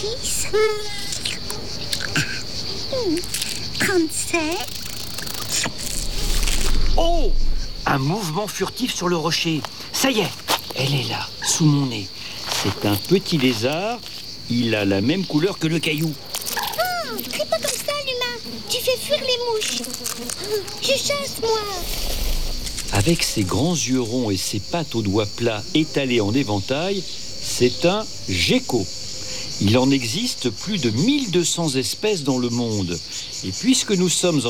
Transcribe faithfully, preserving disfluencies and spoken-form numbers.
trente-six, trente-sept. Oh! Un mouvement furtif sur le rocher. Ça y est, elle est là, sous mon nez. C'est un petit lézard. Il a la même couleur que le caillou. Oh, crie pas comme ça, l'humain. Tu fais fuir les mouches. Je chasse, moi. Avec ses grands yeux ronds et ses pattes aux doigts plats étalées en éventail, c'est un gecko. Il en existe plus de mille deux cents espèces dans le monde. Et puisque nous sommes en